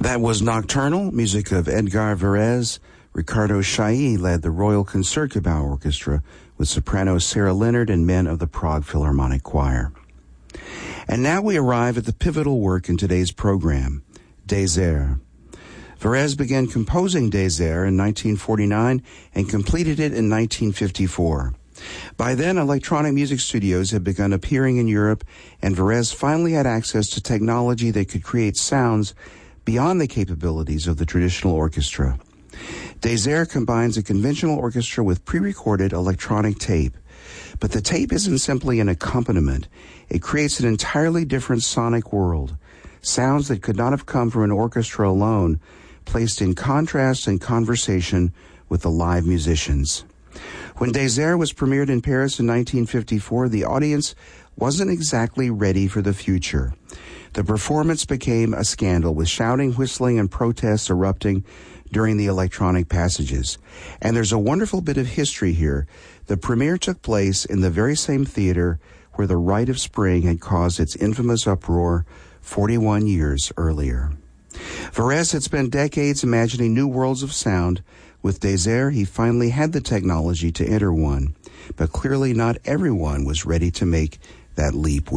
That was Nocturnal, music of Edgar Varèse. Ricardo Chailly led the Royal Concertgebouw Orchestra with soprano Sarah Leonard and men of the Prague Philharmonic Choir. And now we arrive at the pivotal work in today's program, Des Airs. Varèse began composing Des Airs in 1949 and completed it in 1954. By then, electronic music studios had begun appearing in Europe, and Varèse finally had access to technology that could create sounds beyond the capabilities of the traditional orchestra. Des Airs combines a conventional orchestra with pre-recorded electronic tape. But the tape isn't simply an accompaniment. It creates an entirely different sonic world. Sounds that could not have come from an orchestra alone, placed in contrast and conversation with the live musicians. When Des Airs was premiered in Paris in 1954, the audience wasn't exactly ready for the future. The performance became a scandal, with shouting, whistling, and protests erupting during the electronic passages. And there's a wonderful bit of history here. The premiere took place in the very same theater where The Rite of Spring had caused its infamous uproar 41 years earlier. Varèse had spent decades imagining new worlds of sound. With Des Airs, he finally had the technology to enter one. But clearly not everyone was ready to make that leap.